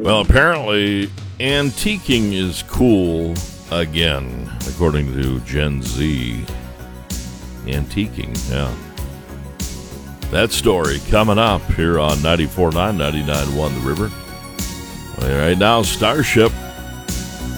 Well, apparently, antiquing is cool again, according to Gen Z. Antiquing, yeah. That story coming up here on 94.9, 99.1 The River. Well, right now, Starship